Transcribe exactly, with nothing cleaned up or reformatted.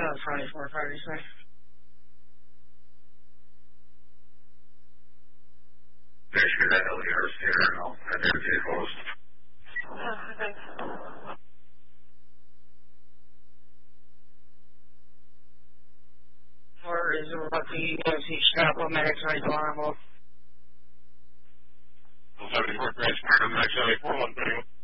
Uh, twenty-four thirty-six. Make sure that L E R is here and I'll identify host. Yeah, thanks. Or is it about the E M C strap on medics right reliable? seventy-four Grand Square, I'm actually four one three.